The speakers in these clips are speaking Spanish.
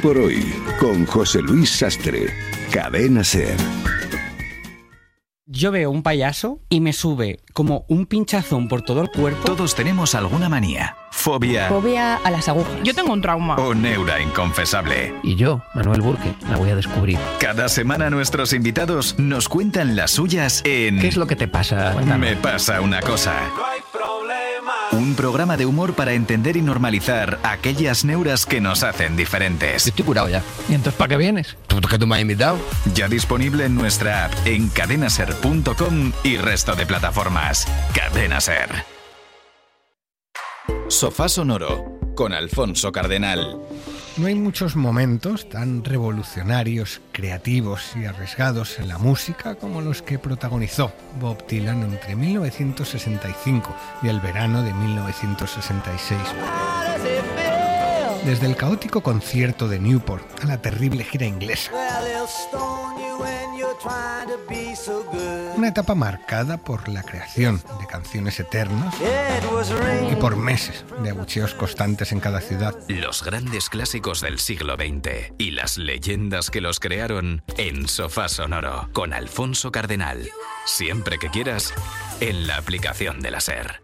por hoy con José Luis Sastre. Cadena SER. Yo veo un payaso y me sube como un pinchazón por todo el cuerpo. Todos tenemos alguna manía, fobia a las agujas. Yo tengo un trauma. o neura inconfesable. Y yo, Manuel Burke, la voy a descubrir. Cada semana nuestros invitados nos cuentan las suyas en ¿Qué es lo que te pasa? Cuéntanos. Me pasa una cosa. Un programa de humor para entender y normalizar aquellas neuras que nos hacen diferentes. Yo estoy curado ya. ¿Y entonces para qué vienes? ¿Que tú me has invitado? Ya disponible en nuestra app, en cadenaser.com y resto de plataformas. Cadena Ser. Sofá Sonoro con Alfonso Cardenal. No hay muchos momentos tan revolucionarios, creativos y arriesgados en la música como los que protagonizó Bob Dylan entre 1965 y el verano de 1966. Desde el caótico concierto de Newport a la terrible gira inglesa. Una etapa marcada por la creación de canciones eternas y por meses de abucheos constantes en cada ciudad. Los grandes clásicos del siglo XX y las leyendas que los crearon en Sofá Sonoro con Alfonso Cardenal. Siempre que quieras, en la aplicación de la SER.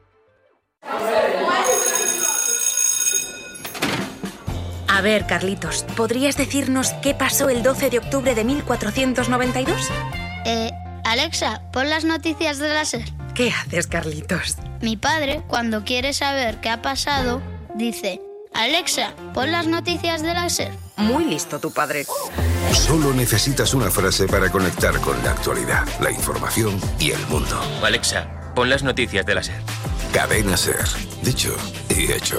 A ver, Carlitos, ¿podrías decirnos qué pasó el 12 de octubre de 1492? Alexa, pon las noticias de la SER. ¿Qué haces, Carlitos? Mi padre, cuando quiere saber qué ha pasado, dice: Alexa, pon las noticias de la SER. Muy listo tu padre. Solo necesitas una frase para conectar con la actualidad, la información y el mundo. Alexa, pon las noticias de la SER. Cadena SER. Dicho y hecho.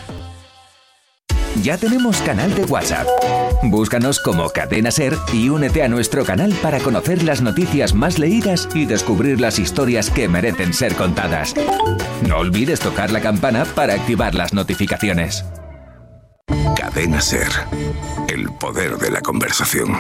Ya tenemos canal de WhatsApp. Búscanos como Cadena SER y únete a nuestro canal para conocer las noticias más leídas y descubrir las historias que merecen ser contadas. No olvides tocar la campana para activar las notificaciones. Cadena SER. El poder de la conversación.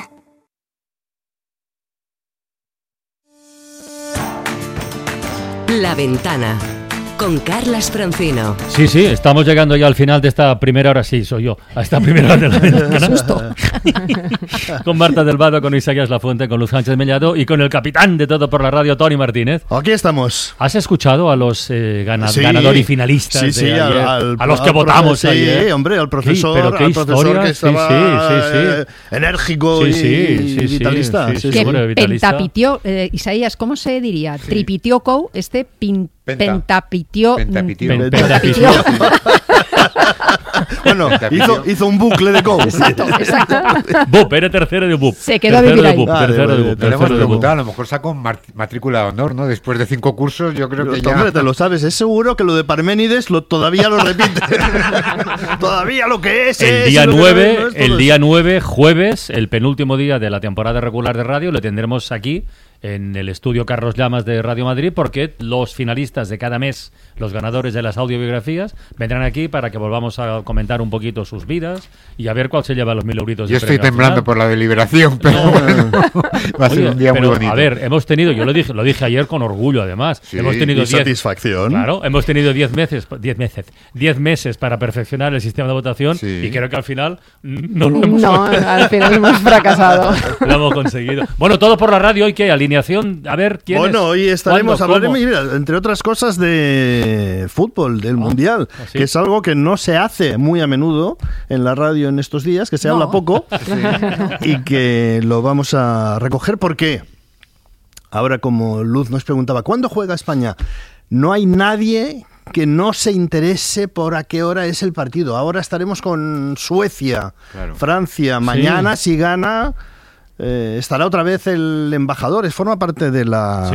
La Ventana, con Carlas Francino. Sí, estamos llegando ya al final de esta primera hora, sí, soy yo, a esta primera hora de La Ventana. Susto. Con Marta del Vado, con Isaías Lafuente, con Luz Sánchez Mellado y con el capitán de Todo por la Radio, Tony Martínez. Aquí estamos. ¿Has escuchado a los ganadores y finalistas sí, de ayer? a los que votamos ayer. Sí, hombre, al profesor, pero qué historia, que estaba sí. enérgico y vitalista. Pentapitió, Isaías, ¿cómo se diría? Tripitió Cou, Pentapitió. Bueno, hizo un bucle de Cou. Exacto. Bup, era tercero de Bup. Se quedó a vivir ahí. Tercero de Bup. A lo mejor sacó matrícula de honor, ¿no? Después de 5 cursos, yo creo que ya... Hombre, te lo sabes, es seguro que lo de Parménides todavía lo repite. Todavía lo que es. El día 9, jueves, el penúltimo día de la temporada regular de radio, lo tendremos aquí en el estudio Carlos Llamas de Radio Madrid, porque los finalistas de cada mes, los ganadores de las audiobiografías, vendrán aquí para que volvamos a comentar un poquito sus vidas y a ver cuál se lleva los 1.000 euritos. Yo estoy temblando por la deliberación, pero bueno, va a ser un día muy bonito. A ver, hemos tenido, yo lo dije ayer con orgullo, además. Sí, hemos tenido satisfacción. Claro, hemos tenido 10 meses para perfeccionar el sistema de votación y creo que al final al final hemos fracasado. Lo hemos conseguido. Bueno, Todo por la Radio, hoy que alineación, a ver quién es. Bueno, hoy hablaremos, entre otras cosas, de fútbol, del Mundial, que es algo que no se hace muy a menudo en la radio en estos días, que se habla poco y que lo vamos a recoger porque ahora, como Luz nos preguntaba, ¿cuándo juega España? No hay nadie que no se interese por a qué hora es el partido. Ahora estaremos con Suecia, Francia, mañana si gana... estará otra vez el embajador, forma parte de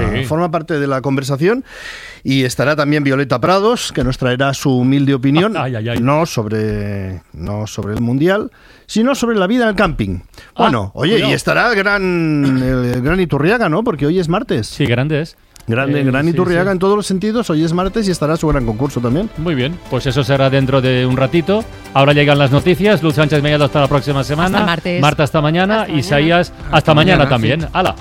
la conversación, y estará también Violeta Prados, que nos traerá su humilde opinión, no sobre el Mundial, sino sobre la vida en el camping. Bueno, y estará el gran Iturriaga, ¿no? Porque hoy es martes. Sí, grande es. Gran Iturriaga en todos los sentidos. Hoy es martes y estará su gran concurso también. Muy bien, pues eso será dentro de un ratito. Ahora llegan las noticias. Luz Sánchez Mellado hasta la próxima semana. Hasta martes. Marta hasta mañana. Isaías hasta mañana también. Sí. ¡Hala!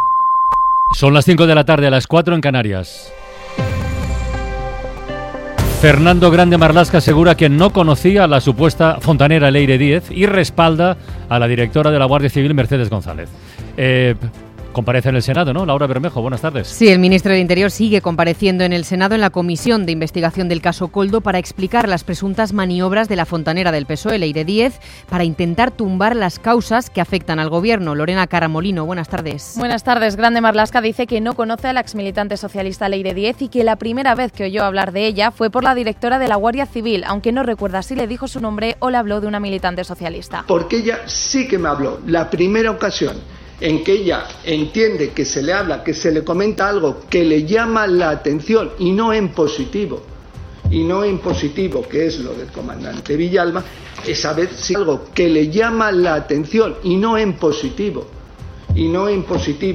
Son las 5 de la tarde, a las 4 en Canarias. Fernando Grande Marlaska asegura que no conocía a la supuesta fontanera Leire Díez y respalda a la directora de la Guardia Civil, Mercedes González. Comparece en el Senado, ¿no? Laura Bermejo, buenas tardes. Sí, el ministro del Interior sigue compareciendo en el Senado en la comisión de investigación del caso Koldo para explicar las presuntas maniobras de la fontanera del PSOE, Leire Díez, para intentar tumbar las causas que afectan al gobierno. Lorena Caramolino, buenas tardes. Buenas tardes. Grande Marlaska dice que no conoce a la exmilitante socialista Leire Díez y que la primera vez que oyó hablar de ella fue por la directora de la Guardia Civil, aunque no recuerda si le dijo su nombre o le habló de una militante socialista. Porque ella sí que me habló, la primera ocasión en que ella entiende que se le habla, que se le comenta algo que le llama la atención y no en positivo, que es lo del comandante Villalba, esa vez sí algo que le llama la atención y no en positivo,